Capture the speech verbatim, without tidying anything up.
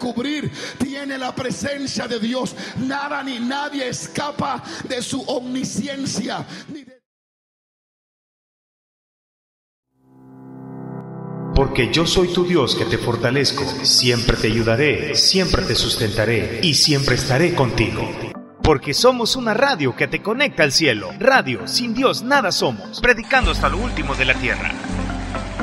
cubrir, tiene la presencia de Dios. Nada ni nadie escapa de su omnisciencia. Porque yo soy tu Dios que te fortalezco, siempre te ayudaré, siempre te sustentaré y siempre estaré contigo. Porque somos una radio que te conecta al cielo. Radio, sin Dios nada somos, predicando hasta lo último de la tierra.